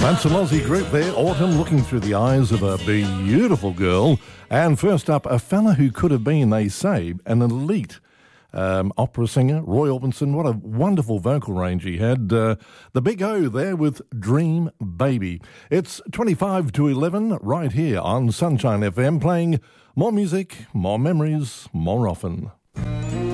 That's an Aussie group there, Autumn, looking through the eyes of a beautiful girl. And first up, a fella who could have been, they say, an elite opera singer, Roy Orbison. What a wonderful vocal range he had. The Big O there with Dream Baby. It's 25 to 11 right here on Sunshine FM, playing more music, more memories, more often.